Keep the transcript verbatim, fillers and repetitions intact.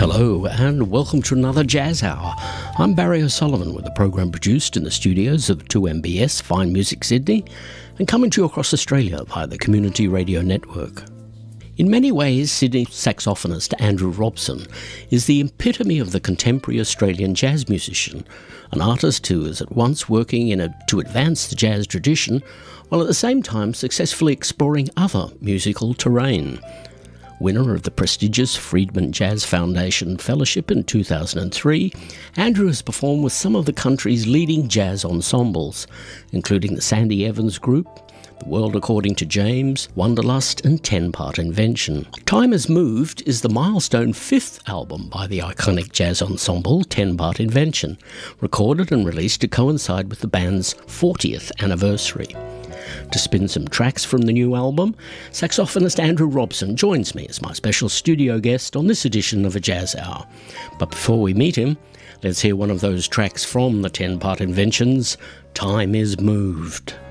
Hello and welcome to another Jazz Hour. I'm Barry O'Sullivan with a program produced in the studios of two M B S Fine Music Sydney and coming to you across Australia via the Community Radio Network. In many ways, Sydney saxophonist Andrew Robson is the epitome of the contemporary Australian jazz musician, an artist who is at once working in a, to advance the jazz tradition while at the same time successfully exploring other musical terrain. Winner of the prestigious Friedman Jazz Foundation Fellowship in two thousand three, Andrew has performed with some of the country's leading jazz ensembles, including the Sandy Evans Group, The World According to James, Wanderlust and Ten Part Invention. Time Has Moved is the milestone fifth album by the iconic jazz ensemble Ten Part Invention, recorded and released to coincide with the band's fortieth anniversary. To spin some tracks from the new album, saxophonist Andrew Robson joins me as my special studio guest on this edition of A Jazz Hour. But before we meet him, let's hear one of those tracks from the Ten Part Invention's Time Is Moved.